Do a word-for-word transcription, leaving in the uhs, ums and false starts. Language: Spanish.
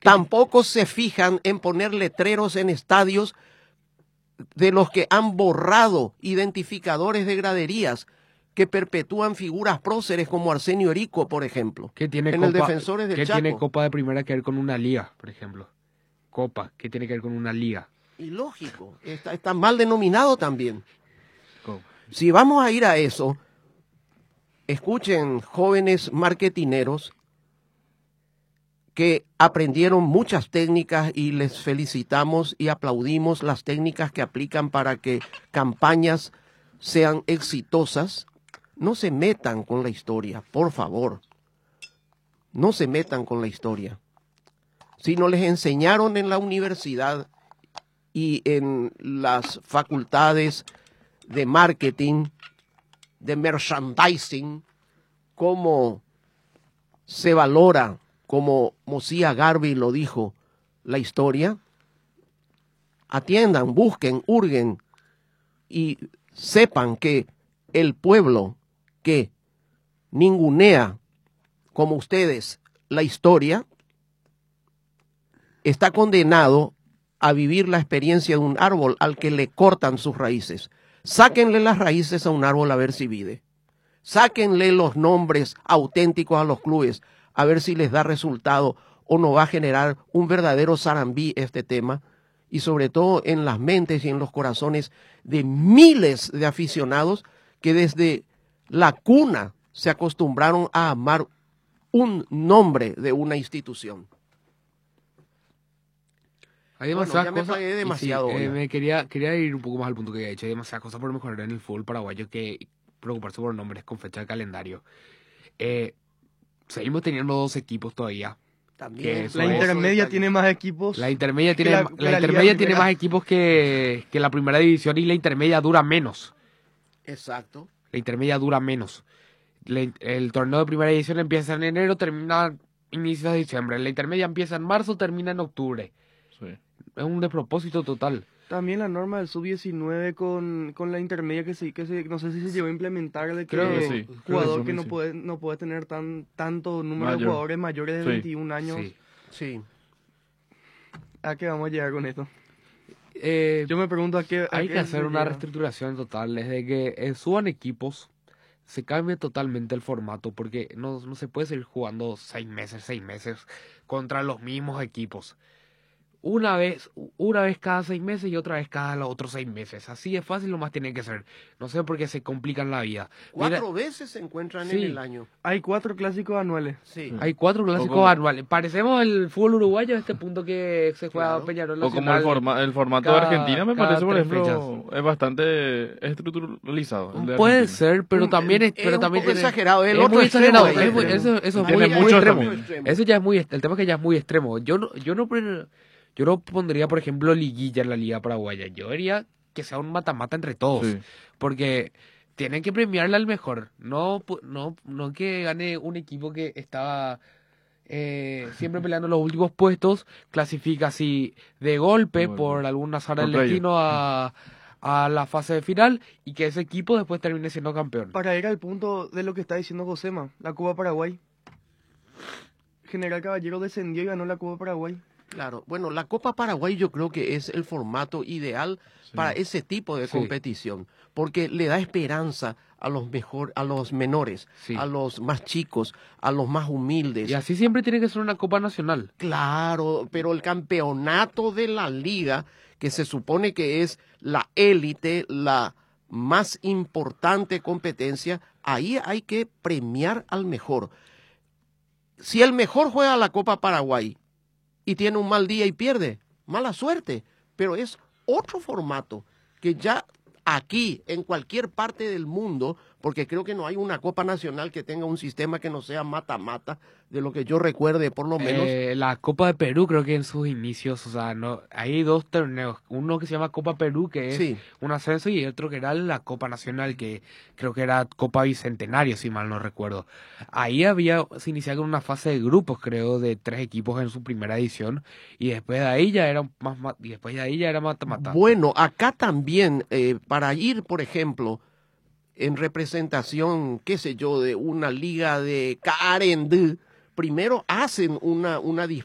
Tampoco se fijan en poner letreros en estadios de los que han borrado identificadores de graderías que perpetúan figuras próceres como Arsenio Erico, por ejemplo, ¿Qué tiene en Copa, el Defensores del ¿qué Chaco. tiene Copa de Primera que ver con una liga, por ejemplo? Copa, ¿qué tiene que ver con una liga? Y lógico, está, está mal denominado también. ¿Cómo? Si vamos a ir a eso, escuchen, jóvenes marketineros que aprendieron muchas técnicas y les felicitamos y aplaudimos las técnicas que aplican para que campañas sean exitosas. No se metan con la historia, por favor. No se metan con la historia. Si no les enseñaron en la universidad y en las facultades de marketing, de merchandising, cómo se valora, como Mosiah Garvey lo dijo, la historia, atiendan, busquen, hurguen y sepan que el pueblo que ningunea, como ustedes, la historia, está condenado a vivir la experiencia de un árbol al que le cortan sus raíces. Sáquenle las raíces a un árbol a ver si vive. Sáquenle los nombres auténticos a los clubes a ver si les da resultado o no va a generar un verdadero zarambí este tema, y sobre todo en las mentes y en los corazones de miles de aficionados que desde la cuna se acostumbraron a amar un nombre de una institución. Hay demasiadas bueno, ya cosas. me pagué demasiado. Y sí, eh, hoy. me quería, quería ir un poco más al punto que había dicho. Hay demasiadas cosas por mejorar en el fútbol paraguayo que preocuparse por nombres con fecha de calendario. Eh, seguimos teniendo dos equipos todavía. También eso La es- intermedia tiene más equipos. La intermedia que tiene, la- la, que la liga intermedia tiene primera. más equipos que, que la primera división, y la intermedia dura menos. Exacto. La intermedia dura menos. Le- el torneo de primera división empieza en enero, termina inicios de diciembre. La intermedia empieza en marzo, termina en octubre. Sí. Es un despropósito total. También la norma del sub diecinueve con, con la intermedia que sí, que se, no sé si se llegó a implementar de que Creo que sí, creo que jugador sí, que no sí. puede no puede tener tan tanto número de Mayor. jugadores mayores de Sí. veintiún años. Sí. Sí. ¿A qué vamos a llegar con esto? Eh, Yo me pregunto a qué... a hay qué que se hacer una llega. reestructuración total. Desde que eh, suban equipos, se cambie totalmente el formato, porque no, no se puede seguir jugando seis meses, seis meses contra los mismos equipos. Una vez, una vez cada seis meses y otra vez cada los otros seis meses. Así de fácil nomás tiene que ser. No sé por qué se complican la vida. Mira, Cuatro veces se encuentran Sí. en el año. Hay cuatro clásicos anuales. Sí. hay cuatro clásicos como- anuales. Parecemos el fútbol uruguayo a este punto que se juega Claro. Peñarol O como Nacional. el, forma, el formato cada- de Argentina me cada parece, por tres ejemplo, es bastante estructuralizado. el de Puede Argentina. ser, pero Un- también es, es pero un también poco tiene- exagerado, el es otro muy extremo exagerado, ahí, es muy- el eso, extremo. eso es Tiene muy, mucho muy extremo. también. Eso ya es muy, el tema es que ya es muy extremo. Yo no, yo no, pre- yo no pondría, por ejemplo, liguilla en la liga paraguaya. Yo diría que sea un mata-mata entre todos, Sí. porque tienen que premiarle al mejor, no, pu- no, no que gane un equipo que estaba eh, siempre peleando los últimos puestos, clasifica así de golpe Bueno, por algún azar del contra ellos. destino a, a la fase de final, y que ese equipo después termine siendo campeón. Para ir al punto de lo que está diciendo Josema, la Copa Paraguay. General Caballero descendió y ganó la Copa Paraguay. Claro. Bueno, la Copa Paraguay yo creo que es el formato ideal Sí. para ese tipo de Sí. competición, porque le da esperanza a los mejor, a los menores, Sí. a los más chicos, a los más humildes. Y así siempre tiene que ser una Copa Nacional. Claro, pero el campeonato de la liga, que se supone que es la élite, la más importante competencia, ahí hay que premiar al mejor. Si el mejor juega la Copa Paraguay y tiene un mal día y pierde, mala suerte, pero es otro formato que ya aquí, en cualquier parte del mundo, porque creo que no hay una Copa Nacional que tenga un sistema que no sea mata-mata, de lo que yo recuerde por lo menos. Eh, la Copa de Perú, creo que en sus inicios, o sea, no, hay dos torneos, uno que se llama Copa Perú, que es Sí. un ascenso, y otro que era la Copa Nacional, que creo que era Copa Bicentenario, si mal no recuerdo. Ahí había, se iniciaba con una fase de grupos, creo, de tres equipos en su primera edición, y después de ahí ya era más, ma- y después de ahí ya era mata-mata. Bueno, acá también, eh, para ir, por ejemplo, en representación, qué sé yo, de una liga de Carendú, primero hacen una, una